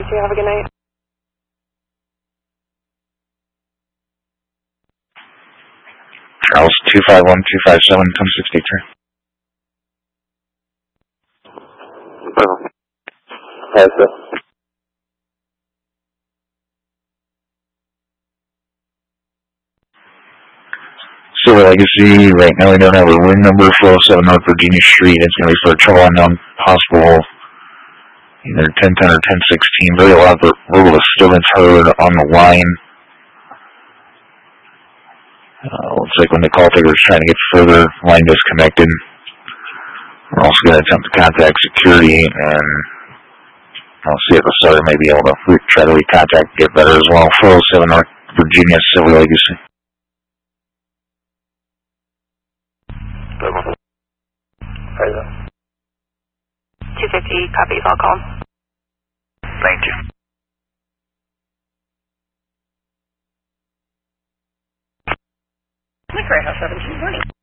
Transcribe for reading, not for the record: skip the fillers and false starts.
you. Have a good night. Charles 251-257, 1063. Hi, sir. Silver Legacy, right now we don't have a room number, 407 North Virginia Street. It's going to be for a trouble unknown, possible either 1010 or 1016. Very loud verbal disturbance heard on the line. Looks like when the call taker was trying to get further, line disconnected. We're also going to attempt to contact security, and I'll see if the starter may be able to try to recontact and get better as well. 407 North Virginia, Silver Legacy. 250, copies, I'll call. Thank you. McRae House 1720.